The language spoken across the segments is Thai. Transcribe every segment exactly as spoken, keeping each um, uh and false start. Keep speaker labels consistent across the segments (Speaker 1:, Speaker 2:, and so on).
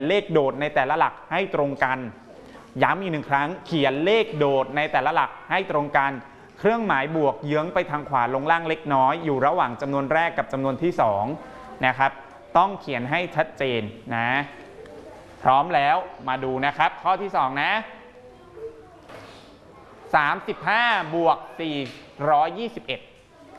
Speaker 1: เลขโดดในแต่ละหลักให้ตรงกันย้ำอีกหนึ่งครั้งเขียนเลขโดดในแต่ละหลักให้ตรงกันเครื่องหมายบวกเยื้องไปทางขวาลงล่างเล็กน้อยอยู่ระหว่างจำนวนแรกกับจำนวนที่สองนะครับต้องเขียนให้ชัดเจนนะพร้อมแล้วมาดูนะครับข้อที่สองนะสามสิบห้าบวกสี่ร้อยยี่สิบเอ็ด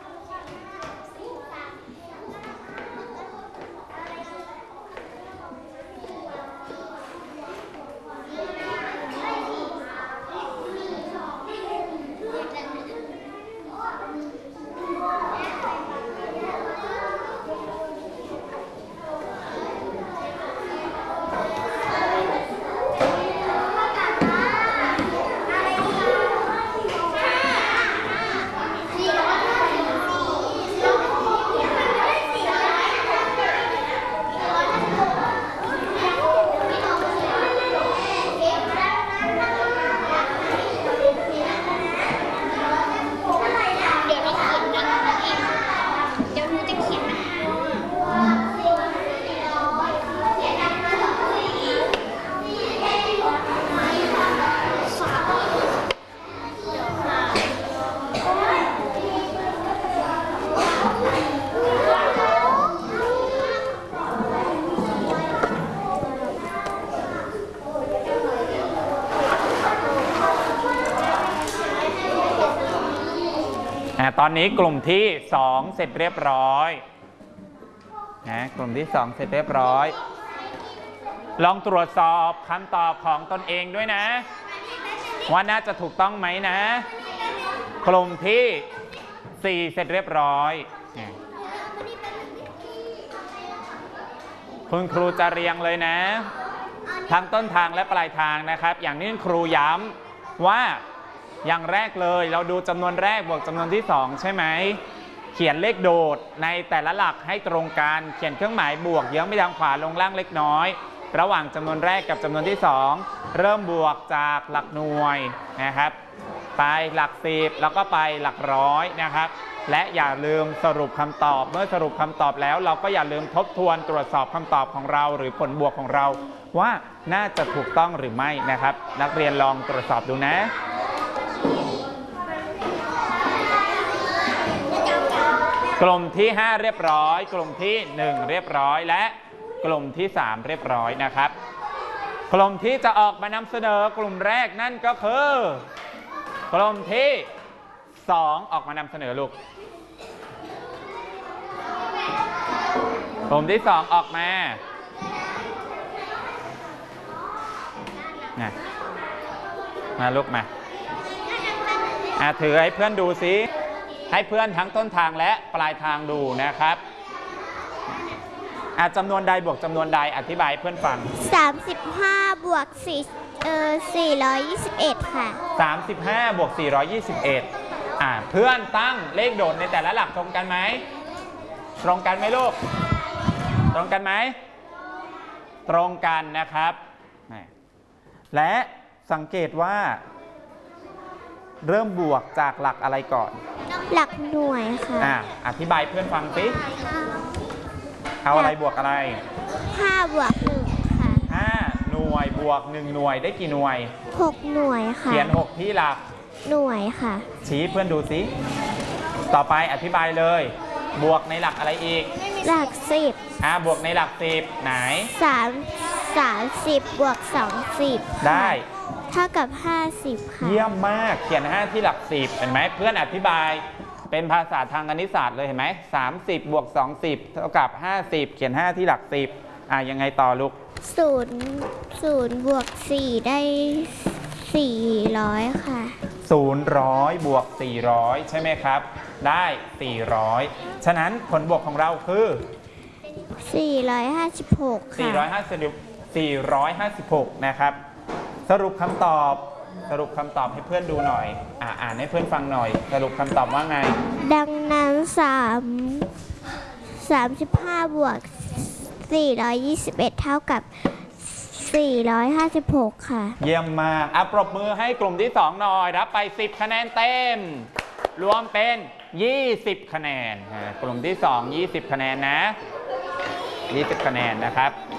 Speaker 1: ตอนนี้กลุ่มที่สองเสร็จเรียบร้อยนะกลุ่มที่สองเสร็จเรียบร้อยลองตรวจสอบคำตอบของตนเองด้วยนะว่าน่าจะถูกต้องไหมนะกลุ่มที่สี่เสร็จเรียบร้อยคุณครูจะเรียงเลยนะทั้งต้นทางและปลายทางนะครับอย่างนี้ครูย้ำว่าอย่างแรกเลยเราดูจำนวนแรกบวกจำนวนที่สองใช่ไหมเขียนเลขโดดในแต่ละหลักให้ตรงกันเขียนเครื่องหมายบวกเยื้องไปทางขวาลงล่างเล็กน้อยระหว่างจำนวนแรกกับจำนวนที่สองเริ่มบวกจากหลักหน่วยนะครับไปหลักสิบแล้วก็ไปหลักร้อยนะครับและอย่าลืมสรุปคำตอบเมื่อสรุปคำตอบแล้วเราก็อย่าลืมทบทวนตรวจสอบคำตอบของเราหรือผลบวกของเราว่าน่าจะถูกต้องหรือไม่นะครับนักเรียนลองตรวจสอบดูนะกลุ่มที่ห้าเรียบร้อยกลุ่มที่หนึ่งเรียบร้อยและกลุ่มที่สามเรียบร้อยนะครับกลุ่มที่จะออกมานำเสนอกลุ่มแรกนั่นก็คือกลุ่มที่สองออกมานำเสนอลูกกลุ่มที่สองออกมามาลูกมาอ่ะถือให้เพื่อนดูซิให้เพื่อนทั้งต้นทางและปลายทางดูนะครับจำนวนใดบวกจำนวนใดอธิบายเพื่อนฟัง
Speaker 2: สามสิบห้าบวกสี่เอ่อสี่ร้อยยี่สิบเอ็ดค่ะ
Speaker 1: สามสิบห้าบวกสี่ร้อยยี่สิบเอ็ดอ่าเพื่อนตั้งเลขโดดในแต่ละหลักตรงกันไหมตรงกันไหมลูกตรงกันไหมตรงกันนะครับและสังเกตว่าเริ่มบวกจากหลักอะไรก่อน
Speaker 2: หลักหน่วยค่ะ
Speaker 1: อ่าอธิบายเพื่อนฟังสิเอาอะไรบวกอะไร
Speaker 2: ห้าบวกหนึ่งค่ะ
Speaker 1: ห้าหน่วยบวกหนึ่งหน่วยได้กี่หน่วย
Speaker 2: หกหน่วยค่ะ
Speaker 1: เขียนหกที่หลัก
Speaker 2: หน่วยค่ะ
Speaker 1: ชี้เพื่อนดูสิต่อไปอธิบายเลยบวกในหลักอะไรอีก
Speaker 2: หลักสิบ
Speaker 1: อ่าบวกในหลักสิบไหน
Speaker 2: สามสามสิบบวกสองสิบ
Speaker 1: ได้
Speaker 2: เท่ากับห้าสิบค่ะ
Speaker 1: เยี่ยมมากเขียนห้าที่หลักสิบเห็นไหมเพื่อนอธิบายเป็นภาษาทางคณิตศาสตร์เลยเห็นไหมสามสิบบวกสองสิบเท่ากับห้าสิบเขียนห้าที่หลักสิบอ่ะยังไงต่อลูก
Speaker 2: ศูนย์ศูนย์บวกสี่ได้สี่ร้อยค่ะ
Speaker 1: ศูนย์ร้อยบวกสี่ร้อยใช่ไหมครับได้สี่ร้อยฉะนั้นผลบวกของเราคือ
Speaker 2: สี่ร้อยห้าสิบหกค่ะ
Speaker 1: สี่ร้อยห้าสิบสี่ร้อยห้าสิบหกนะครับสรุปคำตอบสรุปคำตอบให้เพื่อนดูหน่อยอ่าอ่านให้เพื่อนฟังหน่อยสรุปคำตอบว่าไง
Speaker 2: ดังนั้นสามสามสิบห้าบวกสี่ร้อยยี่สิบเอ็ดเท่ากับสี่ร้อยห้าสิบหกค่ะ
Speaker 1: เยี่ยมมากอ่ะปรบมือให้กลุ่มที่สองหน่อยรับไปสิบคะแนนเต็มรวมเป็นยี่สิบคะแนนกลุ่มที่สองยี่สิบคะแนนนะยี่สิบคะแนนนะครับ